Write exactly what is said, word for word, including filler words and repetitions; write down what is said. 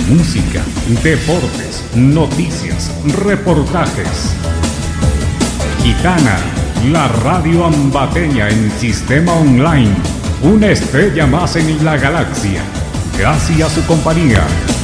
música, deportes, noticias, reportajes. Gitana, la radio ambateña en sistema online, una estrella más en la galaxia. Gracias a su compañía.